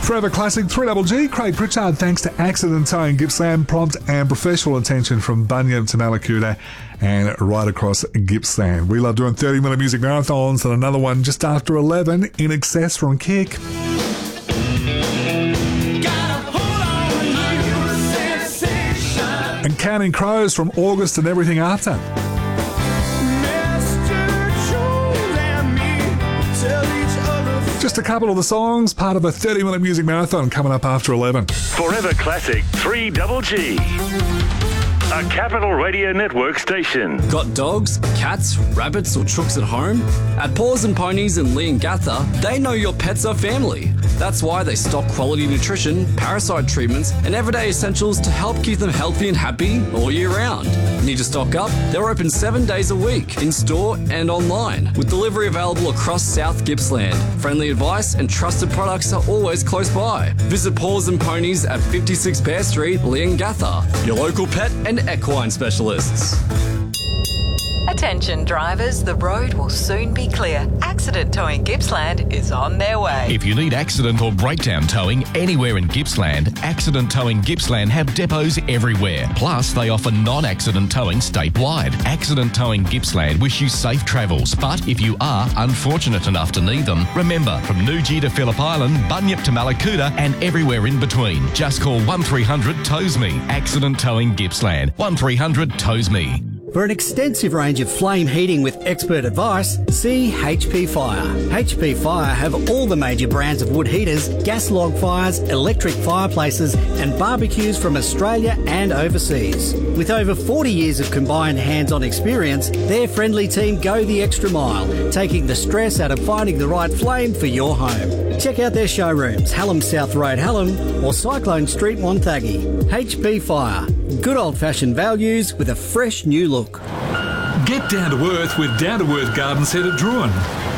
Forever Classic 3GG, Craig Pritchard, thanks to Accident Towing Gippsland, prompt and professional attention from Bunyip to Malakuta and right across Gippsland. We love doing 30-minute music marathons, and another one just after 11, In Excess from Kick. And Counting Crows from August and Everything After. Just a couple of the songs, part of a 30-minute music marathon coming up after 11. Forever Classic 3GG. A Capital Radio Network station. Got dogs, cats, rabbits or chooks at home? At Paws and Ponies in Leongatha, they know your pets are family. That's why they stock quality nutrition, parasite treatments and everyday essentials to help keep them healthy and happy all year round. Need to stock up? They're open 7 days a week, in store and online, with delivery available across South Gippsland. Friendly advice and trusted products are always close by. Visit Paws and Ponies at 56 Bear Street, Leongatha, your local pet and equine specialists. Attention drivers, the road will soon be clear. Accident Towing Gippsland is on their way. If you need accident or breakdown towing anywhere in Gippsland, Accident Towing Gippsland have depots everywhere. Plus, they offer non-accident towing statewide. Accident Towing Gippsland wish you safe travels, but if you are unfortunate enough to need them, remember, from Newgee to Phillip Island, Bunyip to Malakuta and everywhere in between, just call 1300 Tows Me. Accident Towing Gippsland, 1300 Tows Me. For an extensive range of flame heating with expert advice, see HP Fire. HP Fire have all the major brands of wood heaters, gas log fires, electric fireplaces and barbecues from Australia and overseas. With over 40 years of combined hands-on experience, their friendly team go the extra mile, taking the stress out of finding the right flame for your home. Check out their showrooms, Hallam South Road, Hallam or Cyclone Street, Wonthaggi. HP Fire. Good old-fashioned values with a fresh new look. Get down to earth with Down to Earth Garden Centre Druin.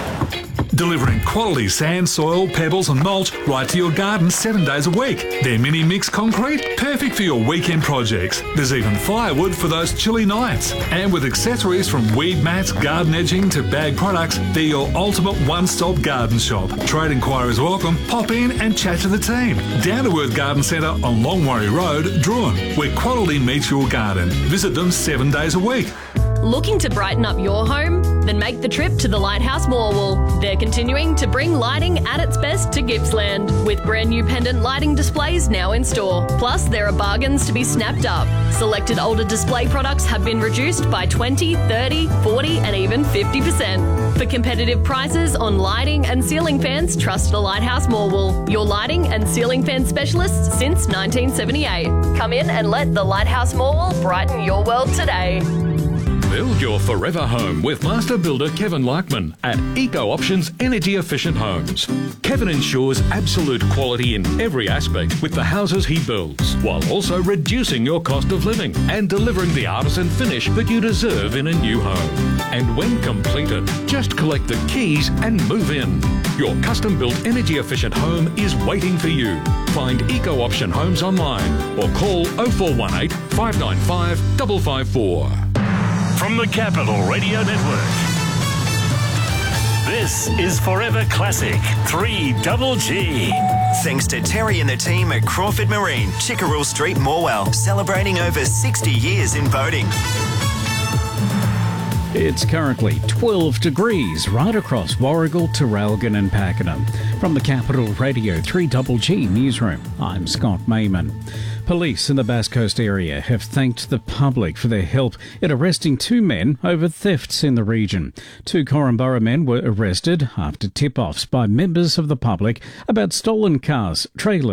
Delivering quality sand, soil, pebbles and mulch right to your garden 7 days a week. Their mini mix concrete, perfect for your weekend projects. There's even firewood for those chilly nights. And with accessories from weed mats, garden edging to bag products, they're your ultimate one-stop garden shop. Trade inquiries welcome. Pop in and chat to the team. Down to Earth Garden Centre on Longwarry Road, Druin, where quality meets your garden. Visit them 7 days a week. Looking to brighten up your home? Then make the trip to the Lighthouse Morwell. They're continuing to bring lighting at its best to Gippsland, with brand new pendant lighting displays now in store. Plus, there are bargains to be snapped up. Selected older display products have been reduced by 20, 30, 40 and even 50%. For competitive prices on lighting and ceiling fans, trust the Lighthouse Morwell, your lighting and ceiling fan specialists since 1978. Come in and let the Lighthouse Morwell brighten your world today. Build your forever home with master builder Kevin Larkman at Eco Options Energy Efficient Homes. Kevin ensures absolute quality in every aspect with the houses he builds, while also reducing your cost of living and delivering the artisan finish that you deserve in a new home. And when completed, just collect the keys and move in. Your custom-built energy-efficient home is waiting for you. Find Eco Option Homes online or call 0418 595 554. From the Capital Radio Network, this is Forever Classic 3GG. Thanks to Terry and the team at Crawford Marine, Chickerell Street, Morwell, celebrating over 60 years in boating. It's currently 12 degrees right across Warragul, Traralgon and Pakenham. From the Capital Radio 3GG newsroom, I'm Scott Mayman. Police in the Bass Coast area have thanked the public for their help in arresting two men over thefts in the region. Two Corumburra men were arrested after tip-offs by members of the public about stolen cars, trailers